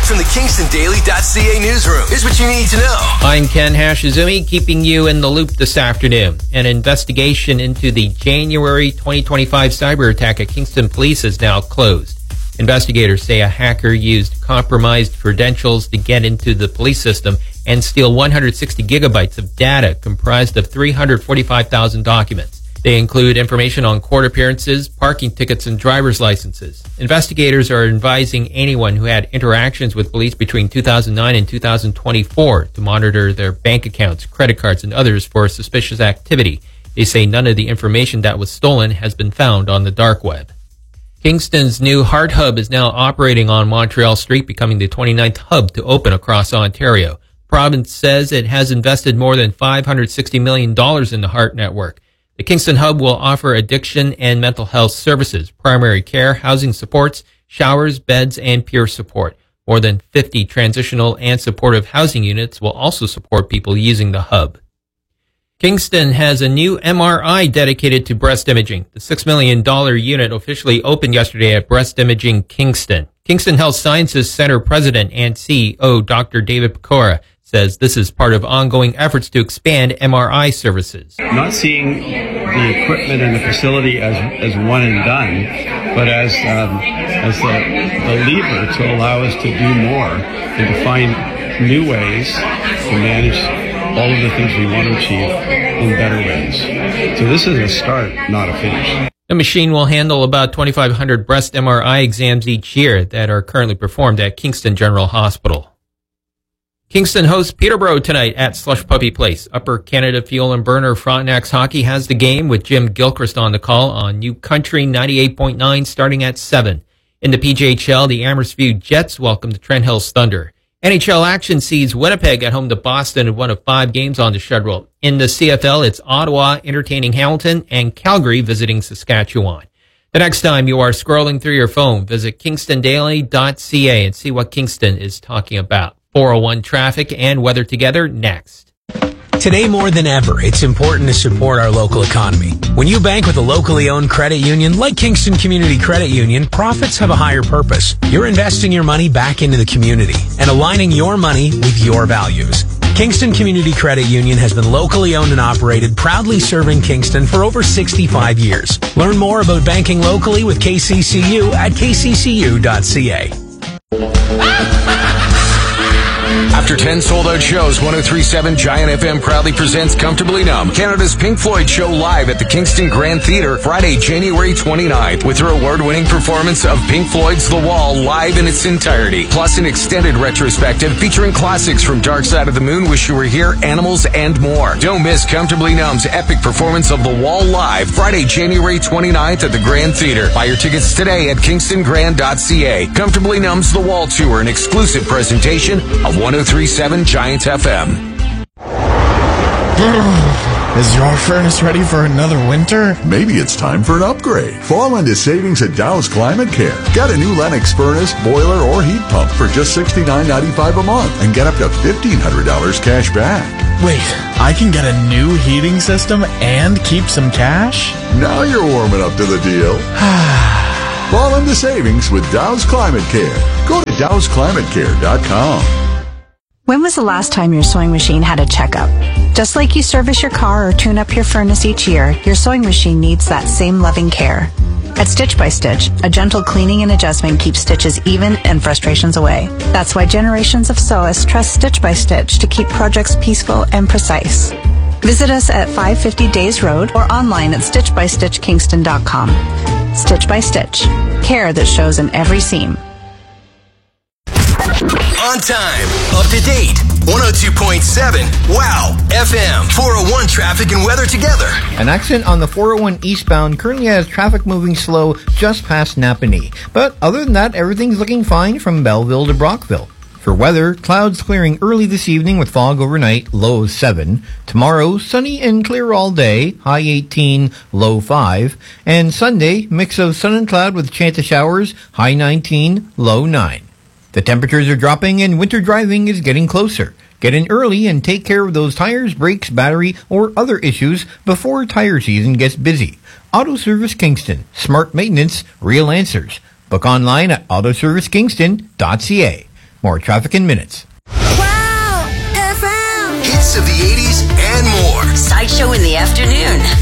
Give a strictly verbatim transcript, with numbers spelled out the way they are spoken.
from the Kingston Daily dot C A newsroom. Here's what you need to know. I'm Ken Hashizumi, keeping you in the loop this afternoon. An investigation into the January twenty twenty-five cyber attack at Kingston Police is now closed. Investigators say a hacker used compromised credentials to get into the police system and steal one hundred sixty gigabytes of data comprised of three hundred forty-five thousand documents. They include information on court appearances, parking tickets, and driver's licenses. Investigators are advising anyone who had interactions with police between two thousand nine and two thousand twenty-four to monitor their bank accounts, credit cards, and others for suspicious activity. They say none of the information that was stolen has been found on the dark web. Kingston's new Heart Hub is now operating on Montreal Street, becoming the twenty-ninth hub to open across Ontario. The province says it has invested more than five hundred sixty million dollars in the Heart Network. The Kingston Hub will offer addiction and mental health services, primary care, housing supports, showers, beds, and peer support. More than fifty transitional and supportive housing units will also support people using the hub. Kingston has a new M R I dedicated to breast imaging. The six million dollars unit officially opened yesterday at Breast Imaging Kingston. Kingston Health Sciences Center President and C E O Doctor David Pecora says this is part of ongoing efforts to expand M R I services. Not seeing the equipment and the facility as as one and done, but as um, as the, the lever to allow us to do more and to find new ways to manage all of the things we want to achieve in better ways. So this is a start, not a finish. The machine will handle about twenty-five hundred breast M R I exams each year that are currently performed at Kingston General Hospital. Kingston hosts Peterborough tonight at Slush Puppy Place. Upper Canada Fuel and Burner Frontenacs Hockey has the game with Jim Gilchrist on the call on New Country ninety-eight point nine starting at seven. In the P J H L, the Amherst-View Jets welcome the Trent Hills Thunder. N H L action sees Winnipeg at home to Boston in one of five games on the schedule. In the C F L, it's Ottawa entertaining Hamilton and Calgary visiting Saskatchewan. The next time you are scrolling through your phone, visit Kingston Daily dot C A and see what Kingston is talking about. four oh one traffic and weather together next. Today more than ever, it's important to support our local economy. When you bank with a locally owned credit union like Kingston Community Credit Union, profits have a higher purpose. You're investing your money back into the community and aligning your money with your values. Kingston Community Credit Union has been locally owned and operated, proudly serving Kingston for over sixty-five years. Learn more about banking locally with K C C U at K C C U dot C A. After ten sold-out shows, one oh three point seven Giant F M proudly presents Comfortably Numb, Canada's Pink Floyd show live at the Kingston Grand Theatre, Friday, January twenty-ninth, with their award-winning performance of Pink Floyd's The Wall live in its entirety, plus an extended retrospective featuring classics from Dark Side of the Moon, Wish You Were Here, Animals, and more. Don't miss Comfortably Numb's epic performance of The Wall live, Friday, January twenty-ninth at the Grand Theatre. Buy your tickets today at kingston grand dot c a. Comfortably Numb's The Wall Tour, an exclusive presentation of one oh three point seven Giant F M. Is your furnace ready for another winter? Maybe it's time for an upgrade. Fall into savings at Dow's Climate Care. Get a new Lennox furnace, boiler, or heat pump for just sixty-nine ninety-five a month and get up to fifteen hundred dollars cash back. Wait, I can get a new heating system and keep some cash? Now you're warming up to the deal. Fall into savings with Dow's Climate Care. Go to dows climate care dot com. When was the last time your sewing machine had a checkup? Just like you service your car or tune up your furnace each year, your sewing machine needs that same loving care. At Stitch by Stitch, a gentle cleaning and adjustment keeps stitches even and frustrations away. That's why generations of sewists trust Stitch by Stitch to keep projects peaceful and precise. Visit us at five fifty Days Road or online at stitch by stitch kingston dot com. Stitch by Stitch. Care that shows in every seam. On time, up to date, one oh two point seven, wow, F M, four oh one traffic and weather together. An accident on the four oh one eastbound currently has traffic moving slow just past Napanee. But other than that, everything's looking fine from Belleville to Brockville. For weather, clouds clearing early this evening with fog overnight, low seven. Tomorrow, sunny and clear all day, high eighteen, low five. And Sunday, mix of sun and cloud with chance of showers, high nineteen, low nine. The temperatures are dropping and winter driving is getting closer. Get in early and take care of those tires, brakes, battery, or other issues before tire season gets busy. Auto Service Kingston. Smart maintenance, real answers. Book online at auto service kingston dot c a. More traffic in minutes.